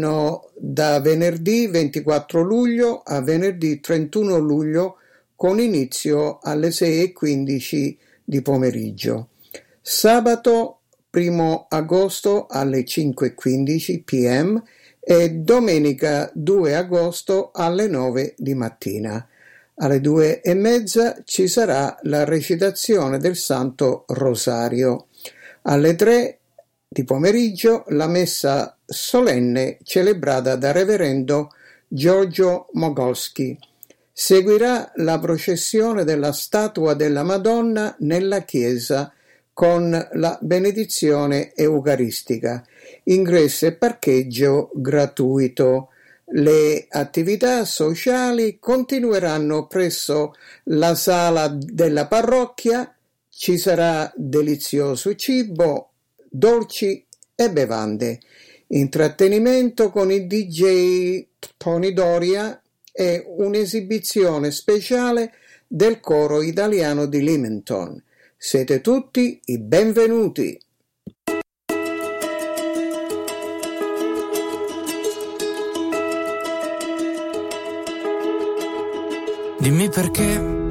vanno da venerdì 24 luglio a venerdì 31 luglio con inizio alle 6:15 di pomeriggio. Sabato 1 agosto alle 5:15 p.m. e domenica 2 agosto alle 9 di mattina. Alle 2:30 ci sarà la recitazione del Santo Rosario. Alle 3 di pomeriggio la messa solenne celebrata da Reverendo Giorgio Mogolski. Seguirà la processione della statua della Madonna nella chiesa con la benedizione eucaristica. Ingresso e parcheggio gratuito. Le attività sociali continueranno presso la sala della parrocchia. Ci sarà delizioso cibo, dolci e bevande. Intrattenimento con il DJ Tony Doria e un'esibizione speciale del coro italiano di Leamington. Siete tutti i benvenuti. Dimmi perché